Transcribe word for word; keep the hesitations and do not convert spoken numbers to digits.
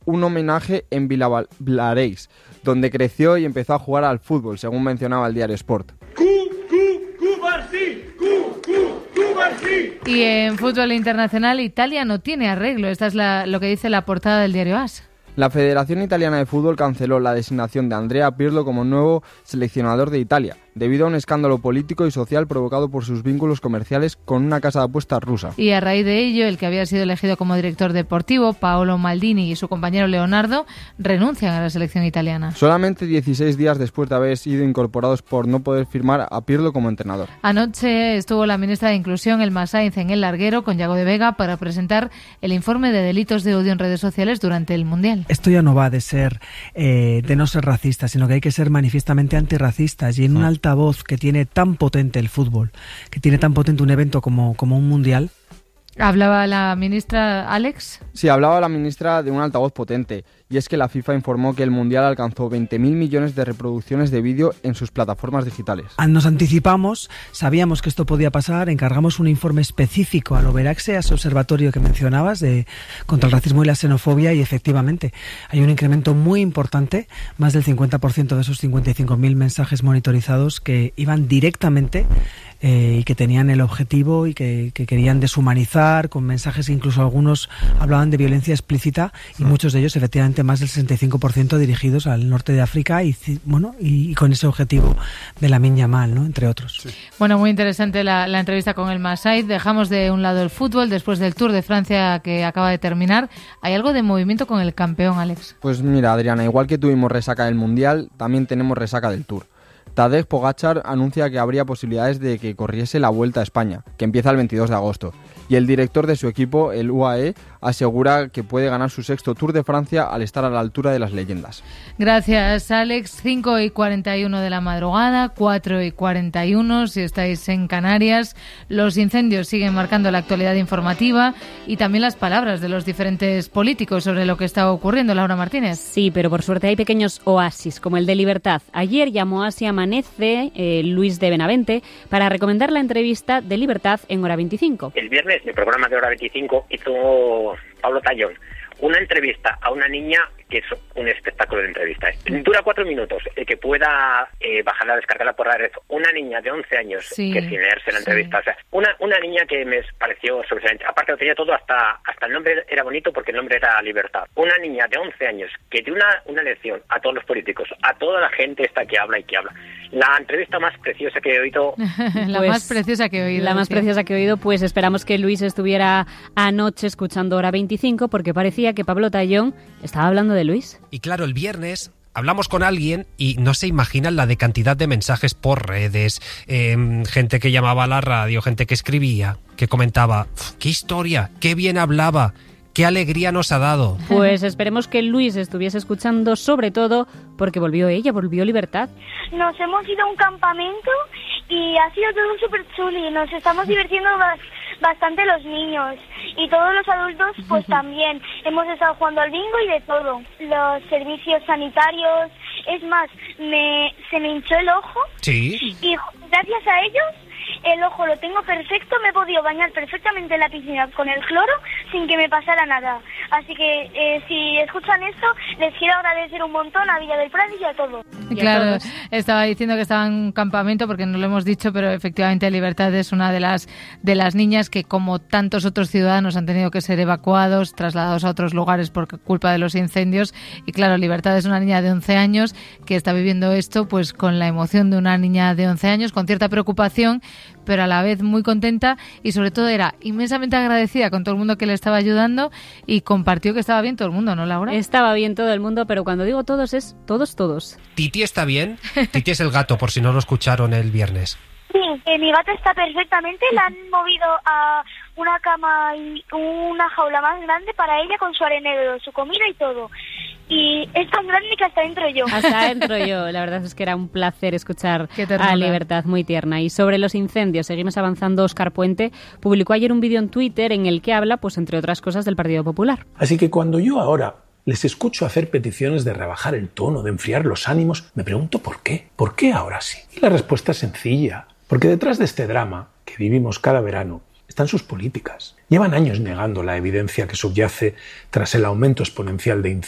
un homenaje en Vilablareix, donde creció y empezó a jugar al fútbol, según mencionaba el diario Sport. Y en fútbol internacional, Italia no tiene arreglo. Esta es la, lo que dice la portada del diario AS. La Federación Italiana de Fútbol canceló la designación de Andrea Pirlo como nuevo seleccionador de Italia, debido a un escándalo político y social provocado por sus vínculos comerciales con una casa de apuestas rusa. Y a raíz de ello, el que había sido elegido como director deportivo, Paolo Maldini, y su compañero Leonardo, renuncian a la selección italiana. Solamente dieciséis días después de haber sido incorporados por no poder firmar a Pirlo como entrenador. Anoche estuvo la ministra de Inclusión, Elma Sainz, en El Larguero con Yago de Vega para presentar el informe de delitos de odio en redes sociales durante el Mundial. Esto ya no va de ser, eh, de no ser racista, sino que hay que ser manifiestamente antirracistas, y en un altavoz que tiene tan potente el fútbol, que tiene tan potente un evento como, como un mundial. ¿Hablaba la ministra, Alex? Sí, hablaba la ministra de un altavoz potente, y es que la FIFA informó que el Mundial alcanzó veinte mil millones de reproducciones de vídeo en sus plataformas digitales. Nos anticipamos, sabíamos que esto podía pasar, encargamos un informe específico al Overaxe, a ese observatorio que mencionabas, de, contra el racismo y la xenofobia, y efectivamente hay un incremento muy importante, más del cincuenta por ciento de esos cincuenta y cinco mil mensajes monitorizados que iban directamente eh, y que tenían el objetivo y que, que querían deshumanizar, con mensajes que incluso algunos hablaban de violencia explícita, y muchos de ellos efectivamente más del sesenta y cinco por ciento dirigidos al norte de África y bueno y, y con ese objetivo de Lamine Yamal, ¿no?, entre otros. Sí. Bueno, muy interesante la, la entrevista con el Massaid. Dejamos de un lado el fútbol después del Tour de Francia que acaba de terminar. ¿Hay algo de movimiento con el campeón, Alex? Pues mira, Adriana, igual que tuvimos resaca del Mundial, también tenemos resaca del Tour. Tadej Pogačar anuncia que habría posibilidades de que corriese la Vuelta a España, que empieza el veintidós de agosto. Y el director de su equipo, el U A E, asegura que puede ganar su sexto Tour de Francia al estar a la altura de las leyendas. Gracias, Alex. cinco y cuarenta y uno de la madrugada, cuatro y cuarenta y uno si estáis en Canarias. Los incendios siguen marcando la actualidad informativa y también las palabras de los diferentes políticos sobre lo que está ocurriendo. Laura Martínez. Sí, pero por suerte hay pequeños oasis, como el de Libertad. Ayer llamó a Si Amanece eh, Luis de Benavente para recomendar la entrevista de Libertad en Hora veinticinco. El viernes, el programa de Hora veinticinco hizo Pablo Tallón una entrevista a una niña que es un espectáculo de entrevista. Dura cuatro minutos. El que pueda eh, bajarla, descargarla por la red. Una niña de once años sí, que sin leerse la entrevista. Sí. O sea, una, una niña que me pareció sobresaliente. Aparte lo tenía todo, hasta hasta el nombre era bonito porque el nombre era Libertad. Una niña de once años que dio una, una lección a todos los políticos, a toda la gente esta que habla y que habla. La entrevista más preciosa que he oído. la pues, más preciosa que he oído. La más sí. preciosa que he oído. Pues esperamos que Luis estuviera anoche escuchando Hora veinticinco, porque parecía que Pablo Tallón estaba hablando de Luis. Y claro, el viernes hablamos con alguien y no se imaginan la de cantidad de mensajes por redes, eh, gente que llamaba a la radio, gente que escribía, que comentaba, ¡qué historia! ¡Qué bien hablaba! ¡Qué alegría nos ha dado! Pues esperemos que Luis estuviese escuchando, sobre todo porque volvió ella, volvió Libertad. Nos hemos ido a un campamento y ha sido todo súper chulo y nos estamos divirtiendo bastante los niños y todos los adultos pues también. Hemos estado jugando al bingo y de todo. Los servicios sanitarios, es más, me, se me hinchó el ojo. Sí. Y gracias a ellos el ojo lo tengo perfecto, me he podido bañar perfectamente en la piscina con el cloro sin que me pasara nada. Así que eh, si escuchan esto, les quiero agradecer un montón a Villa del Prado y a todo. Y claro, a estaba diciendo que estaba en un campamento porque no lo hemos dicho, pero efectivamente Libertad es una de las de las niñas que, como tantos otros ciudadanos, han tenido que ser evacuados, trasladados a otros lugares por culpa de los incendios. Y claro, Libertad es una niña de once años que está viviendo esto pues con la emoción de una niña de once años, con cierta preocupación, pero a la vez muy contenta, y sobre todo era inmensamente agradecida con todo el mundo que le estaba ayudando, y compartió que estaba bien todo el mundo, ¿no, Laura? Estaba bien todo el mundo, pero cuando digo todos es todos, todos. ¿Titi está bien? Titi es el gato, por si no lo escucharon el viernes. Sí, eh, mi gato está perfectamente, la han movido a una cama y una jaula más grande para ella con su arenero, su comida y todo. Y es tan grande que hasta entro yo. Hasta entro yo. La verdad es que era un placer escuchar a Libertad, muy tierna. Y sobre los incendios, seguimos avanzando. Óscar Puente publicó ayer un vídeo en Twitter en el que habla, pues entre otras cosas, del Partido Popular. Así que cuando yo ahora les escucho hacer peticiones de rebajar el tono, de enfriar los ánimos, me pregunto por qué. ¿Por qué ahora sí? Y la respuesta es sencilla. Porque detrás de este drama que vivimos cada verano están sus políticas. Llevan años negando la evidencia que subyace tras el aumento exponencial de incendios.